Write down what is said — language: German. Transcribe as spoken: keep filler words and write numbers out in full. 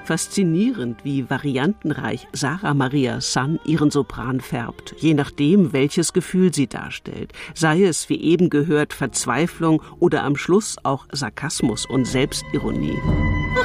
Faszinierend, wie variantenreich Sarah Maria San ihren Sopran färbt, je nachdem, welches Gefühl sie darstellt. Sei es, wie eben gehört, Verzweiflung oder am Schluss auch Sarkasmus und Selbstironie.